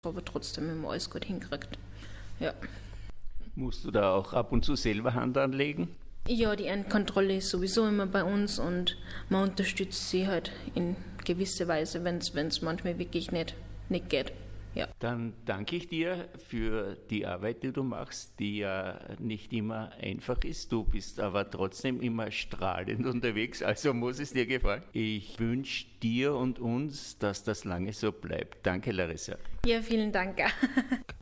aber trotzdem immer alles gut hinkriegt. Ja. Musst du da auch ab und zu selber Hand anlegen? Ja, die Endkontrolle ist sowieso immer bei uns und man unterstützt sie halt in gewisser Weise, wenn es manchmal wirklich nicht geht. Ja. Dann danke ich dir für die Arbeit, die du machst, die ja nicht immer einfach ist. Du bist aber trotzdem immer strahlend unterwegs, also muss es dir gefallen. Ich wünsche dir und uns, dass das lange so bleibt. Danke, Larissa. Ja, vielen Dank.